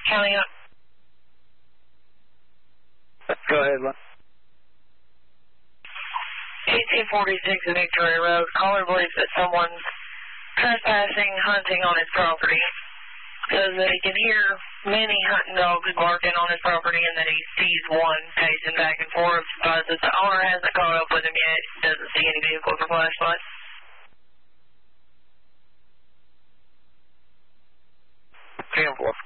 County up. Go ahead, Lon. 1846 Victoria Road. Caller believes that someone's trespassing, hunting on his property. Says that he can hear many hunting dogs barking on his property and that he sees one pacing back and forth, but that the owner hasn't caught up with him yet. Doesn't see any vehicles or flashlights. 10-4.